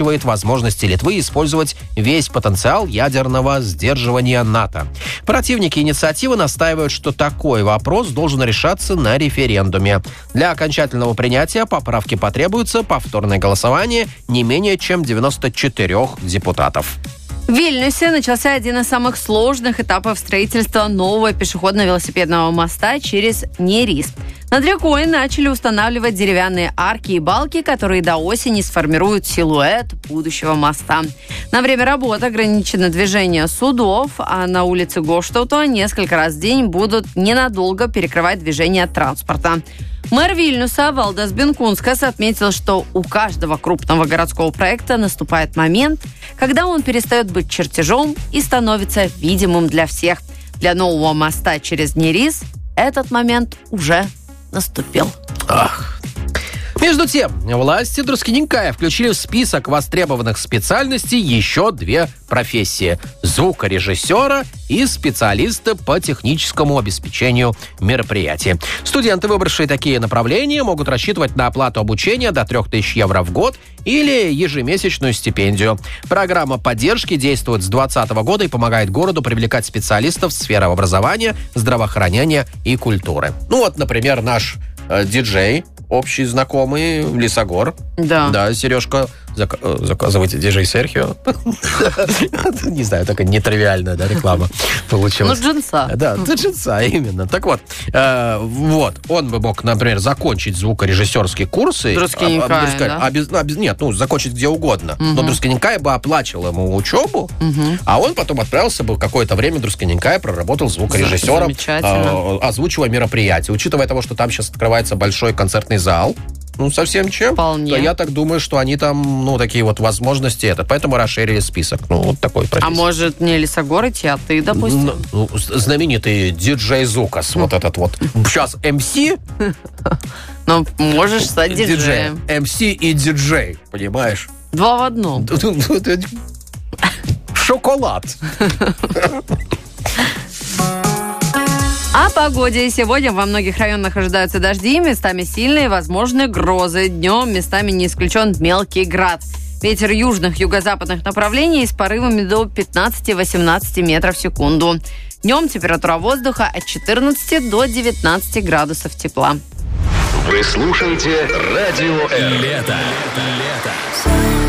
возможности Литвы использовать весь потенциал ядерного сдерживания НАТО. Противники инициативы настаивают, что такой вопрос должен решаться на референдуме. Для окончательного принятия поправки потребуется повторное голосование не менее чем 94 депутатов. В Вильнюсе начался один из самых сложных этапов строительства нового пешеходно-велосипедного моста через Нерис. Над рекой начали устанавливать деревянные арки и балки, которые до осени сформируют силуэт будущего моста. На время работы ограничено движение судов, а на улице Гоштаута несколько раз в день будут ненадолго перекрывать движение транспорта. Мэр Вильнюса Валдас Бенкунскас отметил, что у каждого крупного городского проекта наступает момент, когда он перестает быть чертежом и становится видимым для всех. Для нового моста через Нерис этот момент уже наступил. Между тем, власти Друскининкая включили в список востребованных специальностей еще 2 профессии – звукорежиссера и специалиста по техническому обеспечению мероприятий. Студенты, выбравшие такие направления, могут рассчитывать на оплату обучения до 3000 евро в год или ежемесячную стипендию. Программа поддержки действует с 2020 года и помогает городу привлекать специалистов в сферах образования, здравоохранения и культуры. Например, наш диджей, общий знакомый Лисогор. Да, Сережка, заказывайте диджей Серхио. Не знаю, такая нетривиальная реклама получилась. Джинса. Да, джинса, именно. Так вот, он бы мог, например, закончить звукорежиссерские курсы. Нет, закончить где угодно. Но Друскининкай бы оплачивал ему учебу, а он потом отправился бы какое-то время в Друскининкай, проработал звукорежиссером, озвучивая мероприятия. Учитывая того, что там сейчас открывается большой концертный зал, совсем чем, вполне. То я так думаю, что они там, такие вот возможности, поэтому расширили список. Вот такой профессии. А может, не Лисогор идти, а ты, допустим? Знаменитый диджей Зукас, вот этот вот. Сейчас МС. Можешь стать диджеем. МС и диджей, понимаешь? 2 в одном. Шоколад. О погоде. Сегодня во многих районах ожидаются дожди, местами сильные, возможны грозы. Днем местами не исключен мелкий град. Ветер южных, юго-западных направлений с порывами до 15-18 метров в секунду. Днем температура воздуха от 14 до 19 градусов тепла. Вы слушаете Радио Р. Лето.